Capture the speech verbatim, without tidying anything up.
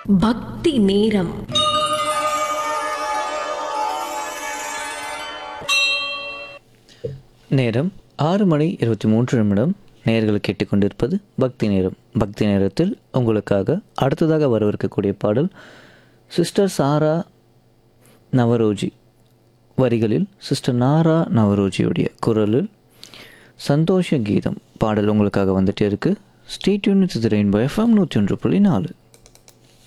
பக்தி நேரம். நேரம் ஆறு மணி இருபத்தி மூன்று நிமிடம். நேயர்கள் கேட்டுக்கொண்டிருப்பது பக்தி நேரம். பக்தி நேரத்தில் உங்களுக்காக அடுத்ததாக வரவிருக்கக்கூடிய பாடல் சிஸ்டர் சாரா நவரோஜி வரிகளில் சிஸ்டர் நாரா நவரோஜியுடைய குரலில் சந்தோஷ கீதம் பாடல் உங்களுக்காக வந்துட்டே இருக்கு. Stay tune with rainbow FM நூற்றி ஒன்று புள்ளி நாலு.